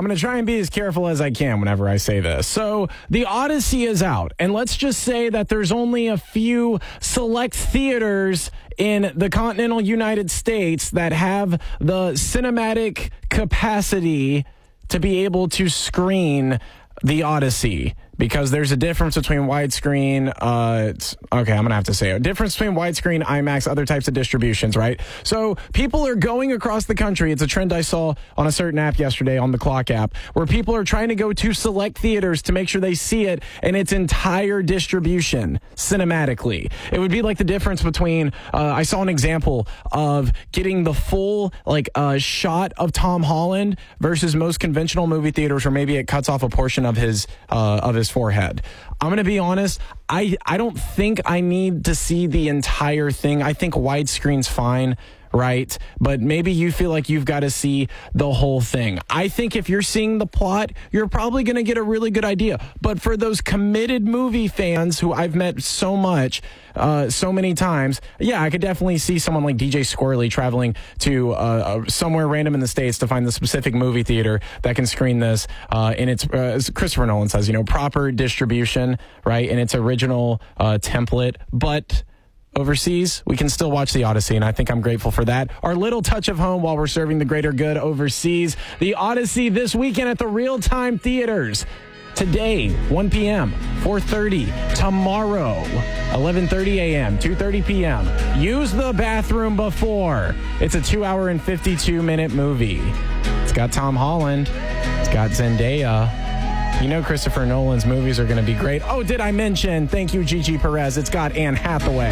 I'm going to try and be as careful as I can whenever I say this. So the Odyssey is out, and let's just say that there's only a few select theaters in the continental United States that have the cinematic capacity to be able to screen the Odyssey, because there's a difference between widescreen. I'm going to have to say a difference between widescreen, IMAX, other types of distributions, right? So people are going across the country. It's a trend I saw on a certain app yesterday, on the Clock app, where people are trying to go to select theaters to make sure they see it in its entire distribution cinematically. It would be like the difference between, I saw an example of getting the full shot of Tom Holland versus most conventional movie theaters where maybe it cuts off a portion of his forehead. I'm going to be honest, I don't think I need to see the entire thing. I think widescreen's fine, right? But maybe you feel like you've got to see the whole thing. I think if you're seeing the plot, you're probably going to get a really good idea. But for those committed movie fans who I've met so many times, yeah, I could definitely see someone like DJ Squirrely traveling to somewhere random in the States to find the specific movie theater that can screen this in its, as Christopher Nolan says, proper distribution, right, in its original template. But overseas, we can still watch the Odyssey, and I think I'm grateful for that. Our little touch of home while we're serving the greater good overseas. The Odyssey this weekend at the Real Time Theaters. Today, 1 p.m., 4:30. Tomorrow, 11:30 a.m., 2:30 p.m. Use the bathroom before. It's a 2-hour and 52-minute movie. It's got Tom Holland. It's got Zendaya. Christopher Nolan's movies are going to be great. Oh, did I mention, thank you, Gigi Perez, it's got Anne Hathaway.